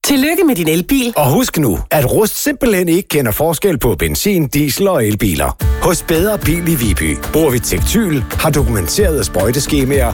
Tillykke med din elbil. Og husk nu, at Rust simpelthen ikke kender forskel på benzin, diesel og elbiler. Hos Bedre Bil i Viby bruger vi Tektyl, har dokumenterede sprøjteskemaer